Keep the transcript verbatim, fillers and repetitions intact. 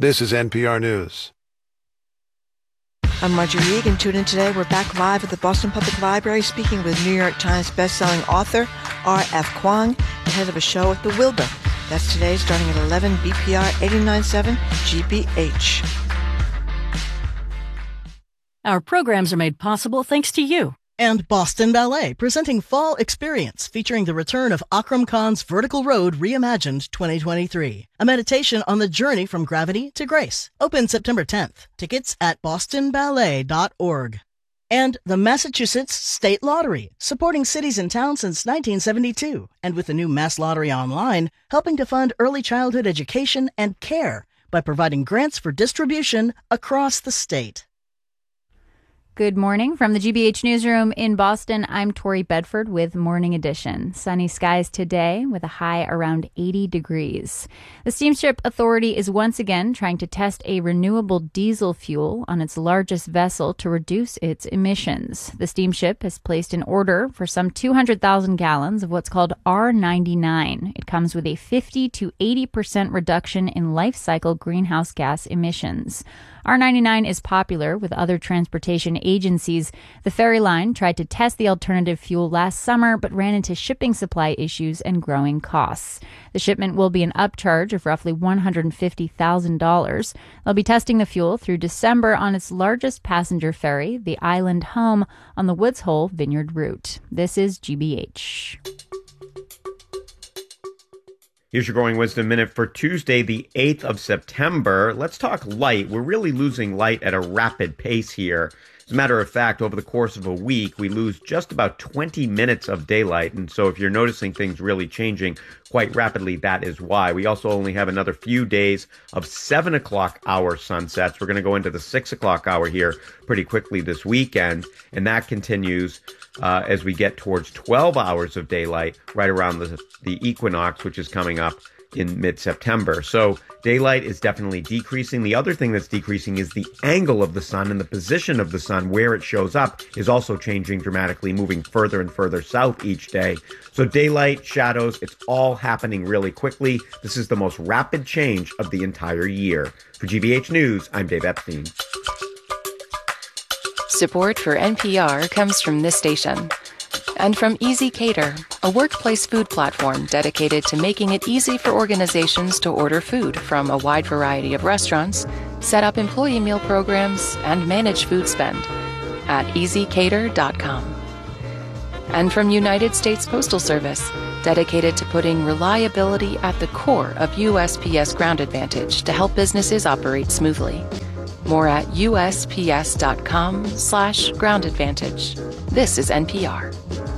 This is N P R News. I'm Marjorie Egan. Tune in today. We're back live at the Boston Public Library speaking with New York Times bestselling author R F Kuang ahead of a show at the Wilbur. That's today starting at eleven B P R eighty-nine point seven G B H. Our programs are made possible thanks to you. And Boston Ballet, presenting Fall Experience, featuring the return of Akram Khan's Vertical Road Reimagined twenty twenty-three. A meditation on the journey from gravity to grace. Open September tenth. Tickets at boston ballet dot org. And the Massachusetts State Lottery, supporting cities and towns since nineteen seventy-two. And with the new Mass Lottery Online, helping to fund early childhood education and care by providing grants for distribution across the state. Good morning from the G B H Newsroom in Boston. I'm Tori Bedford with Morning Edition. Sunny skies today with a high around eighty degrees. The Steamship Authority is once again trying to test a renewable diesel fuel on its largest vessel to reduce its emissions. The steamship has placed an order for some two hundred thousand gallons of what's called R ninety-nine. It comes with a fifty to eighty percent reduction in life cycle greenhouse gas emissions. R ninety-nine is popular with other transportation agencies. The ferry line tried to test the alternative fuel last summer, but ran into shipping supply issues and growing costs. The shipment will be an upcharge of roughly one hundred fifty thousand dollars. They'll be testing the fuel through December on its largest passenger ferry, the Island Home, on the Woods Hole Vineyard route. This is G B H. Here's your Growing Wisdom Minute for Tuesday, the eighth of September. Let's talk light. We're really losing light at a rapid pace here. As a matter of fact, over the course of a week, we lose just about twenty minutes of daylight. And so if you're noticing things really changing quite rapidly, that is why. We also only have another few days of seven o'clock hour sunsets. We're going to go into the six o'clock hour here pretty quickly this weekend. And that continues uh, as we get towards twelve hours of daylight right around the, the equinox, which is coming up in mid-September. So daylight is definitely decreasing. The other thing that's decreasing is the angle of the sun, and the position of the sun where it shows up is also changing dramatically, moving further and further south each day. So daylight, shadows, it's all happening really quickly. This is the most rapid change of the entire year. For G B H News, I'm Dave Epstein. Support for N P R comes from this station. And from Easy Cater, a workplace food platform dedicated to making it easy for organizations to order food from a wide variety of restaurants, set up employee meal programs, and manage food spend at easy cater dot com. And from United States Postal Service, dedicated to putting reliability at the core of U S P S Ground Advantage to help businesses operate smoothly. More at U S P S dot com slash ground advantage. This is N P R.